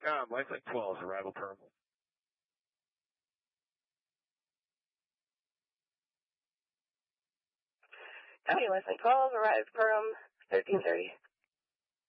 Lifeline 12, arrival perm. Copy, Lifeline 12, arrived perm, 1330.